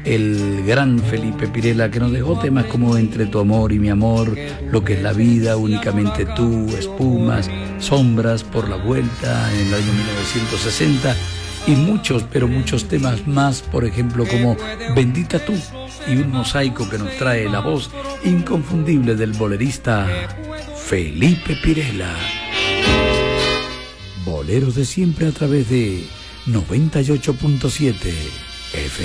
el gran Felipe Pirela, que nos dejó temas como Entre tu amor y mi amor, Lo que es la vida, Únicamente tú, Espumas, Sombras, Por la vuelta, en el año 1960, y muchos, pero muchos temas más, por ejemplo, como Bendita tú, y un mosaico que nos trae la voz inconfundible del bolerista Felipe Pirela. Boleros de siempre a través de 98.7 FM.